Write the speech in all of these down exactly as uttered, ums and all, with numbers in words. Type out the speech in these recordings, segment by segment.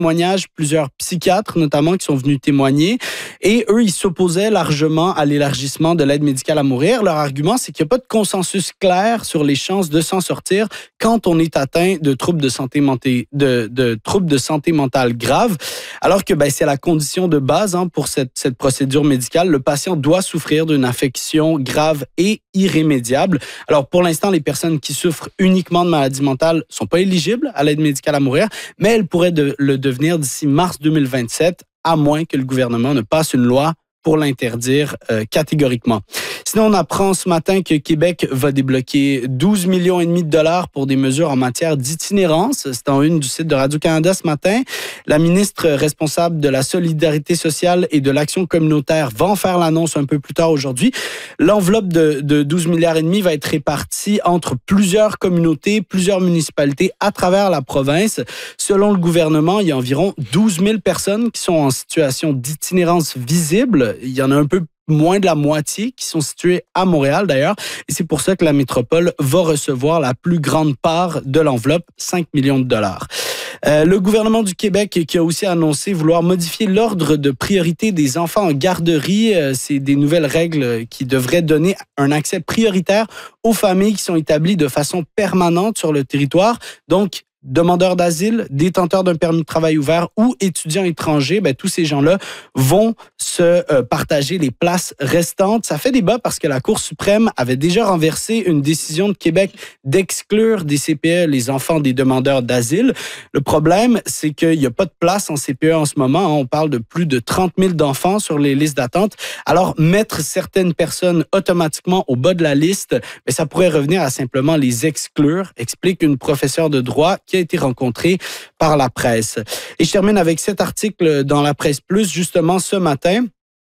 témoignages, plusieurs psychiatres notamment qui sont venus témoigner. Et eux, ils s'opposaient largement à l'élargissement de l'aide médicale à mourir. Leur argument, c'est qu'il n'y a pas de consensus clair sur les chances de s'en sortir quand on est atteint de troubles de santé, mentale, de, de troubles de santé mentale graves. Alors que ben, c'est la condition de base hein, pour cette, cette procédure médicale. Le patient doit souffrir d'une affection grave et irrémédiable. Alors, pour l'instant, les personnes qui souffrent uniquement de maladies mentales ne sont pas éligibles à l'aide médicale à mourir, mais elles pourraient de, le devenir d'ici mars deux mille vingt-sept, à moins que le gouvernement ne passe une loi pour l'interdire euh, catégoriquement. Sinon, on apprend ce matin que Québec va débloquer douze millions et demi de dollars pour des mesures en matière d'itinérance. C'est en une du site de Radio-Canada ce matin. La ministre responsable de la solidarité sociale et de l'action communautaire va en faire l'annonce un peu plus tard aujourd'hui. L'enveloppe de, de douze milliards et demi va être répartie entre plusieurs communautés, plusieurs municipalités à travers la province. Selon le gouvernement, il y a environ douze mille personnes qui sont en situation d'itinérance visible. Il y en a un peu moins de la moitié qui sont situés à Montréal d'ailleurs. Et c'est pour ça que la métropole va recevoir la plus grande part de l'enveloppe, cinq millions de dollars. Euh, le gouvernement du Québec qui a aussi annoncé vouloir modifier l'ordre de priorité des enfants en garderie. Euh, c'est des nouvelles règles qui devraient donner un accès prioritaire aux familles qui sont établies de façon permanente sur le territoire. Donc, demandeurs d'asile, détenteurs d'un permis de travail ouvert ou étudiants étrangers, ben, tous ces gens-là vont se euh, partager les places restantes. Ça fait débat parce que la Cour suprême avait déjà renversé une décision de Québec d'exclure des C P E les enfants des demandeurs d'asile. Le problème, c'est qu'il n'y a pas de place en C P E en ce moment. On parle de plus de trente mille d'enfants sur les listes d'attente. Alors, mettre certaines personnes automatiquement au bas de la liste, ben, ça pourrait revenir à simplement les exclure, explique une professeure de droit qui a été rencontré par la presse. Et je termine avec cet article dans la Presse Plus, justement ce matin.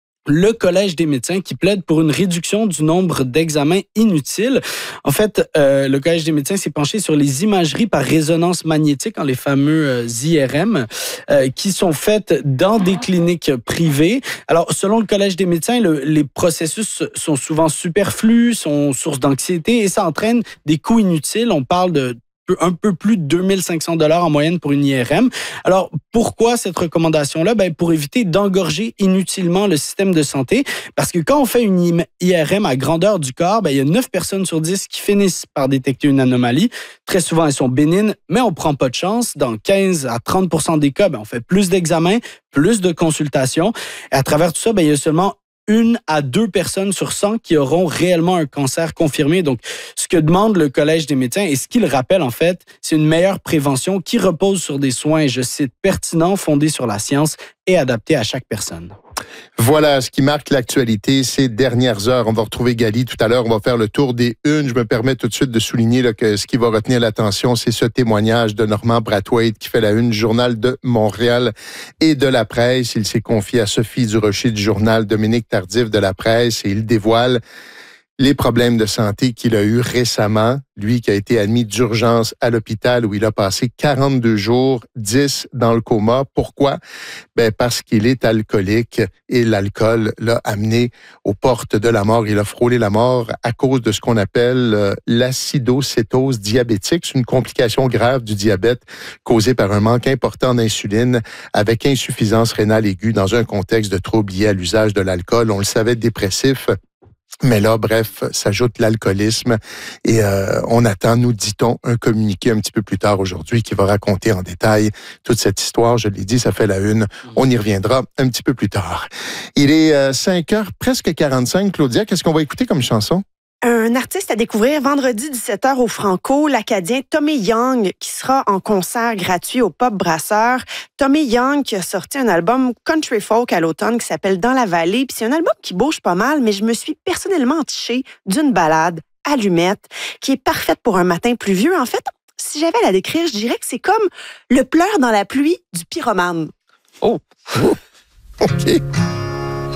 Le Collège des médecins qui plaide pour une réduction du nombre d'examens inutiles. En fait, euh, le Collège des médecins s'est penché sur les imageries par résonance magnétique, hein, les fameux euh, I R M, euh, qui sont faites dans des cliniques privées. Alors, selon le Collège des médecins, le, les processus sont souvent superflus, sont source d'anxiété et ça entraîne des coûts inutiles. On parle de un peu plus de deux mille cinq cents dollars en moyenne pour une I R M. Alors, pourquoi cette recommandation-là? Ben, pour éviter d'engorger inutilement le système de santé. Parce que quand on fait une I R M à grandeur du corps, ben, il y a neuf personnes sur dix qui finissent par détecter une anomalie. Très souvent, elles sont bénignes, mais on prend pas de chance. Dans quinze à trente pour cent des cas, ben, on fait plus d'examens, plus de consultations. Et à travers tout ça, ben, il y a seulement une à deux personnes sur cent qui auront réellement un cancer confirmé. Donc, ce que demande le Collège des médecins et ce qu'il rappelle, en fait, c'est une meilleure prévention qui repose sur des soins, je cite, pertinents, fondés sur la science et adaptés à chaque personne. Voilà ce qui marque l'actualité ces dernières heures. On va retrouver Gali tout à l'heure. On va faire le tour des unes. Je me permets tout de suite de souligner là, que ce qui va retenir l'attention, c'est ce témoignage de Normand Brathwaite qui fait la une du Journal de Montréal et de la Presse. Il s'est confié à Sophie Durocher du Journal, Dominique Tardif de la Presse et il dévoile les problèmes de santé qu'il a eu récemment. Lui qui a été admis d'urgence à l'hôpital où il a passé quarante-deux jours, dix dans le coma. Pourquoi? Ben parce qu'il est alcoolique et l'alcool l'a amené aux portes de la mort. Il a frôlé la mort à cause de ce qu'on appelle euh, l'acidocétose diabétique. C'est une complication grave du diabète causée par un manque important d'insuline avec insuffisance rénale aiguë dans un contexte de troubles liés à l'usage de l'alcool. On le savait, dépressif. Mais là, bref, s'ajoute l'alcoolisme et euh, on attend, nous dit-on, un communiqué un petit peu plus tard aujourd'hui qui va raconter en détail toute cette histoire. Je l'ai dit, ça fait la une. On y reviendra un petit peu plus tard. Il est euh, cinq heures, presque quarante-cinq. Claudia, qu'est-ce qu'on va écouter comme chanson? Un artiste à découvrir vendredi dix-sept heures au Franco, l'Acadien Tommy Young, qui sera en concert gratuit au Pop Brasseur. Tommy Young qui a sorti un album country folk à l'automne qui s'appelle Dans la vallée. Puis c'est un album qui bouge pas mal, mais je me suis personnellement entichée d'une balade, Allumette, qui est parfaite pour un matin pluvieux. En fait, si j'avais à la décrire, je dirais que c'est comme le pleur dans la pluie du pyromane. Oh! oh. OK.